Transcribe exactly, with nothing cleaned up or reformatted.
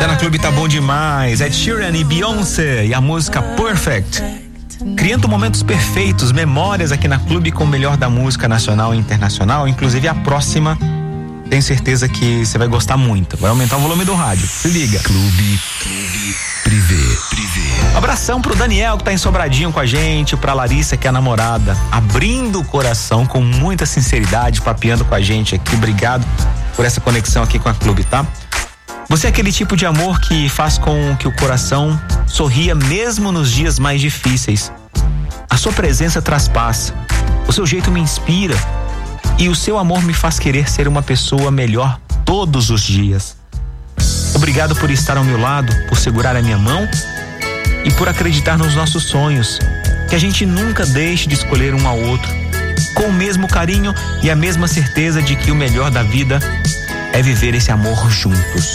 Tá na Clube, tá bom demais. Ed Sheeran e Beyoncé e a música Perfect. Criando momentos perfeitos, memórias aqui na Clube com o melhor da música nacional e internacional. Inclusive a próxima, tenho certeza que você vai gostar muito. Vai aumentar o volume do rádio. Se liga. Clube, Clube Privé, Privé. Abração pro Daniel que tá em Sobradinho com a gente, pra Larissa que é a namorada, abrindo o coração com muita sinceridade, papeando com a gente aqui. Obrigado por essa conexão aqui com a Clube, tá? Você é aquele tipo de amor que faz com que o coração sorria mesmo nos dias mais difíceis. A sua presença traz paz, o seu jeito me inspira e o seu amor me faz querer ser uma pessoa melhor todos os dias. Obrigado por estar ao meu lado, por segurar a minha mão e por acreditar nos nossos sonhos. Que a gente nunca deixe de escolher um ao outro, com o mesmo carinho e a mesma certeza de que o melhor da vida é viver esse amor juntos.